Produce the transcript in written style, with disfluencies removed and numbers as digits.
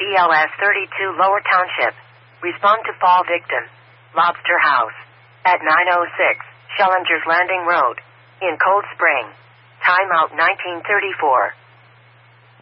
BLS 32 Lower Township. Respond to fall victim. Lobster House. At 906 Schellingers Landing Road. In Cold Spring. Timeout 1934.